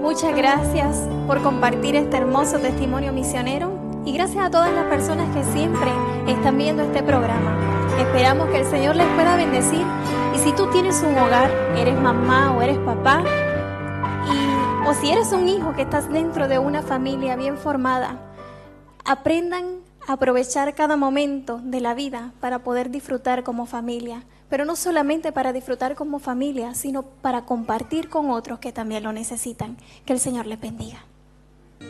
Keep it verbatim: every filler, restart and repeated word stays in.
Muchas gracias por compartir este hermoso testimonio misionero y gracias a todas las personas que siempre están viendo este programa. Esperamos que el Señor les pueda bendecir y si tú tienes un hogar, eres mamá o eres papá y, o si eres un hijo que estás dentro de una familia bien formada, aprendan a aprovechar cada momento de la vida para poder disfrutar como familia, pero no solamente para disfrutar como familia, sino para compartir con otros que también lo necesitan. Que el Señor les bendiga.